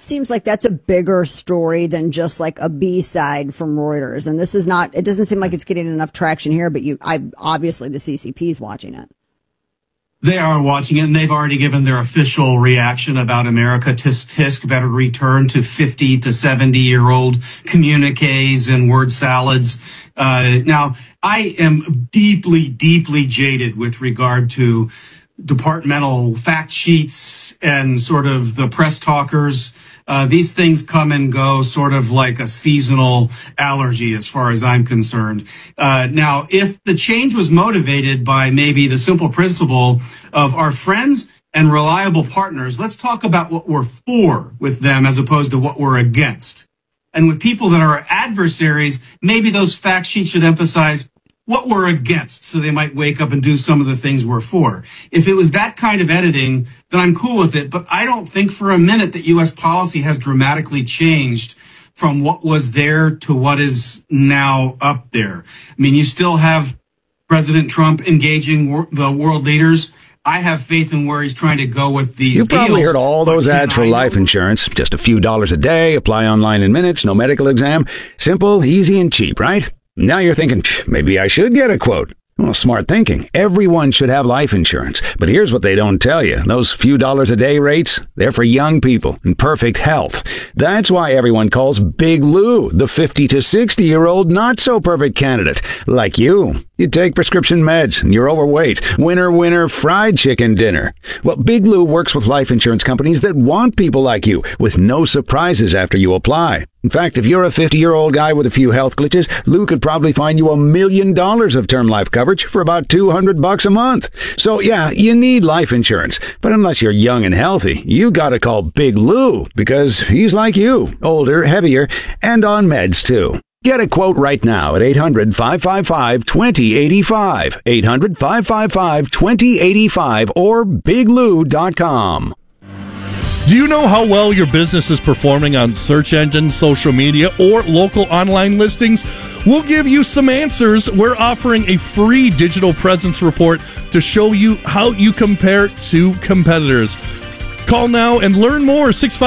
seems like that's a bigger story than just like a B-side from Reuters. And this is not, it doesn't seem like it's getting enough traction here, but obviously the CCP is watching it. They are watching it, and they've already given their official reaction about America. Tisk tisk, better return to 50 to 70-year-old communiques and word salads. Now, I am deeply, deeply jaded with regard to departmental fact sheets and sort of the press talkers. These things come and go sort of like a seasonal allergy as far as I'm concerned. Now, if the change was motivated by maybe the simple principle of our friends and reliable partners, let's talk about what we're for with them as opposed to what we're against. And with people that are adversaries, maybe those fact sheets should emphasize what we're against, so they might wake up and do some of the things we're for. If it was that kind of editing, then I'm cool with it. But I don't think for a minute that U.S. policy has dramatically changed from what was there to what is now up there. I mean, you still have President Trump engaging the world leaders. I have faith in where he's trying to go with these You've probably deals, heard all those ads for life insurance. Just a few dollars a day, apply online in minutes, no medical exam. Simple, easy, and cheap, right? Now you're thinking, maybe I should get a quote. Well, smart thinking. Everyone should have life insurance. But here's what they don't tell you. Those few dollars a day rates, they're for young people in perfect health. That's why everyone calls Big Lou the 50 to 60-year-old not-so-perfect candidate. Like you. You take prescription meds and you're overweight. Winner, winner, fried chicken dinner. Well, Big Lou works with life insurance companies that want people like you with no surprises after you apply. In fact, if you're a 50-year-old guy with a few health glitches, Lou could probably find you $1 million of term life coverage for about $200 a month. So yeah, you need life insurance. But unless you're young and healthy, you gotta call Big Lou because he's like you, older, heavier, and on meds too. Get a quote right now at 800-555-2085, 800-555-2085, or biglou.com. Do you know how well your business is performing on search engines, social media, or local online listings? We'll give you some answers. We're offering a free digital presence report to show you how you compare to competitors. Call now and learn more,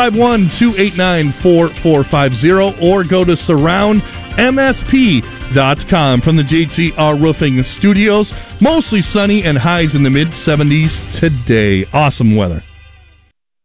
651-289-4450, or go to surroundmsp.com. From the JTR Roofing Studios, mostly sunny and highs in the mid-70s today. Awesome weather.